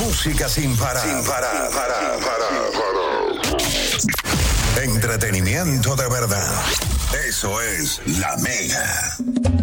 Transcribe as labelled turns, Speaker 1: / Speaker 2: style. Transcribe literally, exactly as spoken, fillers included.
Speaker 1: Música sin parar. Sin parar, parar, parar, parar. Entretenimiento de verdad. Eso es La Mega.